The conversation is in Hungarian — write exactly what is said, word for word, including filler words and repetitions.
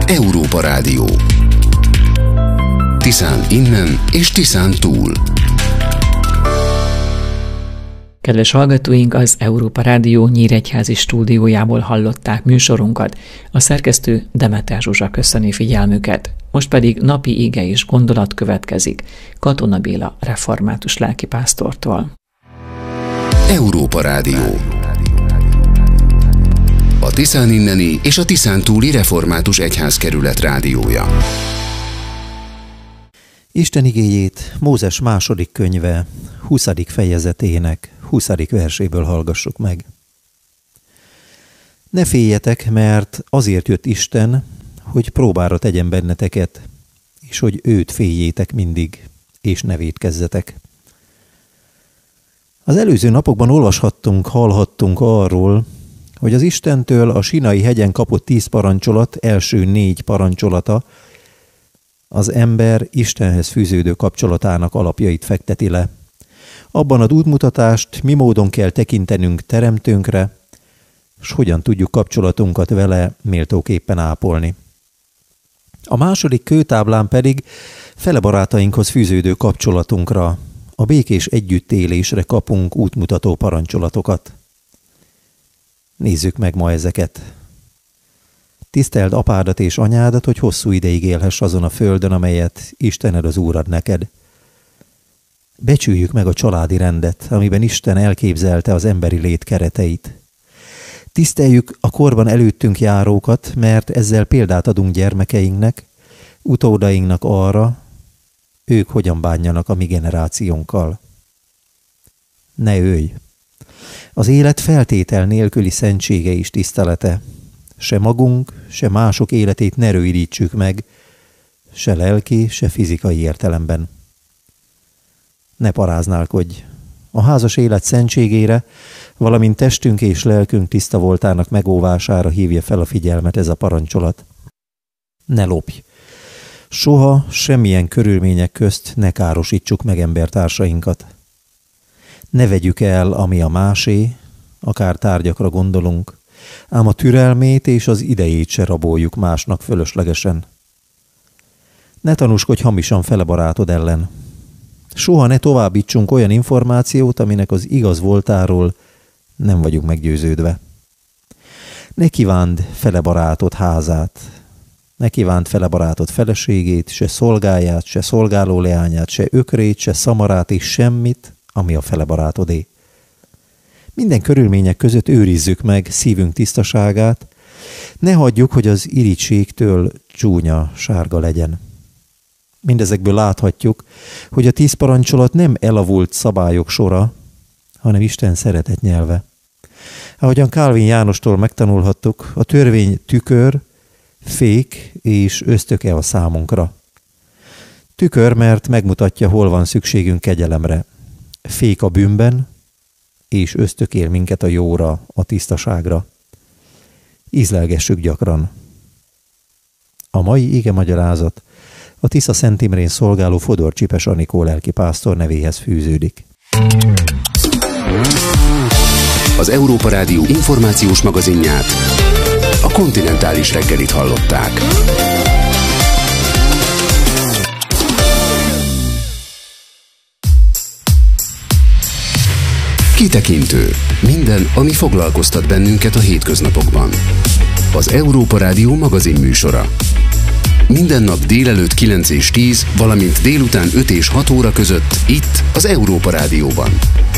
Európa Rádió. Tiszán innen és Tiszán túl. Kedves hallgatóink, az Európa Rádió nyíregyházi stúdiójából hallották műsorunkat. A szerkesztő Demeter Zsuzsa köszöni figyelmüket. Most pedig napi ige és gondolat következik Katona Béla református lelkipásztortól. Európa Rádió. A Tiszán inneni és a Tiszán túli református egyházkerület rádiója. Isten igéjét Mózes második könyve huszadik fejezetének huszadik verséből hallgassuk meg. Ne féljetek, mert azért jött Isten, hogy próbára tegyen benneteket, és hogy őt féljétek mindig, és ne vétkezzetek. Az előző napokban olvashattunk, hallhattunk arról, hogy az Istentől a Sinai hegyen kapott tíz parancsolat első négy parancsolata az ember Istenhez fűződő kapcsolatának alapjait fekteti le. Abban ad útmutatást, mi módon kell tekintenünk teremtőnkre, s hogyan tudjuk kapcsolatunkat vele méltóképpen ápolni. A második kőtáblán pedig fele barátainkhoz fűződő kapcsolatunkra, a békés együttélésre kapunk útmutató parancsolatokat. Nézzük meg ma ezeket. Tiszteld apádat és anyádat, hogy hosszú ideig élhess azon a földön, amelyet Istened az Úr ad neked. Becsüljük meg a családi rendet, amiben Isten elképzelte az emberi lét kereteit. Tiszteljük a korban előttünk járókat, mert ezzel példát adunk gyermekeinknek, utódainknak arra, ők hogyan bánjanak a mi generációnkkal. Ne ölj! Az élet feltétel nélküli szentsége és tisztelete. Se magunk, se mások életét ne rövidítsük meg, se lelki, se fizikai értelemben. Ne paráználkodj! A házas élet szentségére, valamint testünk és lelkünk tiszta voltának megóvására hívja fel a figyelmet ez a parancsolat. Ne lopj! Soha, semmilyen körülmények közt ne károsítsuk meg embertársainkat. Ne vegyük el, ami a másé, akár tárgyakra gondolunk, ám a türelmét és az idejét se raboljuk másnak fölöslegesen. Ne tanúskodj hamisan fele barátod ellen. Soha ne továbbítsunk olyan információt, aminek az igaz voltáról nem vagyunk meggyőződve. Ne kívánd fele barátod házát, ne kívánd fele barátod feleségét, se szolgáját, se szolgáló leányát, se ökrét, se szamarát és semmit, ami a fele barátodé. Minden körülmények között őrizzük meg szívünk tisztaságát, ne hagyjuk, hogy az irigységtől csúnya sárga legyen. Mindezekből láthatjuk, hogy a tíz parancsolat nem elavult szabályok sora, hanem Isten szeretet nyelve. Ahogyan Calvin Jánostól megtanulhattuk, a törvény tükör, fék és ösztöke a számunkra. Tükör, mert megmutatja, hol van szükségünk kegyelemre. Fék a bűnben, és ösztökél minket a jóra, a tisztaságra. Ízlelgessük gyakran. A mai ige magyarázat a Tisza Szent Imrén szolgáló Fodor Csipes Anikó lelkipásztor nevéhez fűződik. Az Európa Rádió információs magazinját, a Kontinentális reggelit hallották. Kitekintő. Minden, ami foglalkoztat bennünket a hétköznapokban. Az Európa Rádió magazin műsora. Minden nap délelőtt kilenc és tíz, valamint délután öt és hat óra között itt az Európa Rádióban.